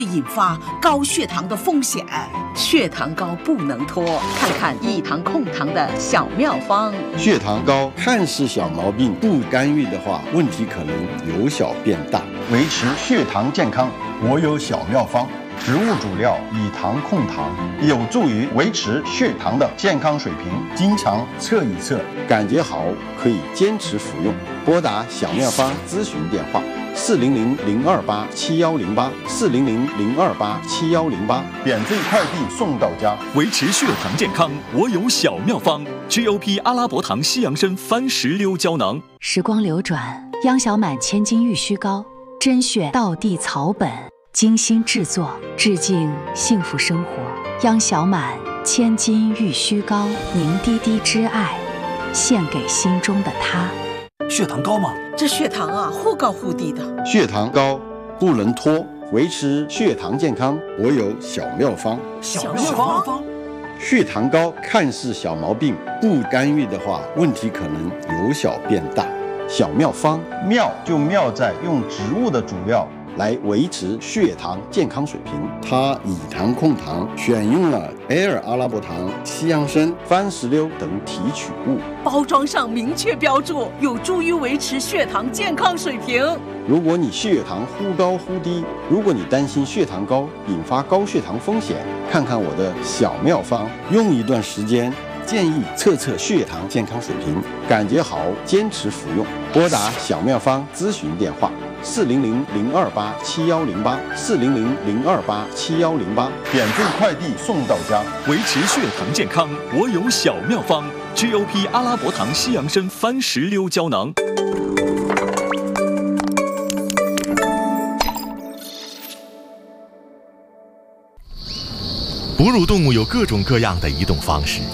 引发高血糖的风险。 血糖高不能拖，看看益糖控糖的小妙方。 血糖高看似小毛病，不干预的话，问题可能由小变大。维持血糖健康，我有小妙方。植物主料以糖控糖，有助于维持血糖的健康水平。经常测一测，感觉好可以坚持服用。拨打小妙方咨询电话：400-028-7108，400-028-7108，免费快递送到家。 维持血糖健康，我有小妙方 ：GOP 阿拉伯糖西洋参番石榴胶囊。 时光流转，央小满千金玉虚膏，甄选道地草本，精心制作，致敬幸福生活。央小满千金玉虚膏，凝滴滴之爱，献给心中的他。 血糖高吗？ 这血糖啊，忽高忽低的。 血糖高不能拖，维持血糖健康，我有小妙方。 小妙方。 血糖高看似小毛病，不干预的话，问题可能由小变大。小妙方，妙就妙在用植物的主料来维持血糖健康水平。它以糖控糖，选用了埃尔阿拉伯糖、西洋参、番石榴等提取物， 包装上明确标注，有助于维持血糖健康水平。 如果你血糖忽高忽低，如果你担心血糖高引发高血糖风险，看看我的小妙方，用一段时间，建议测测血糖健康水平，感觉好坚持服用。拨打小妙方咨询电话：400-028-7108，400-028-7108，免费快递送到家。 维持血糖健康，我有小妙方 ：GOP 阿拉伯糖西洋参番石榴胶囊。 哺乳动物有各种各样的移动方式，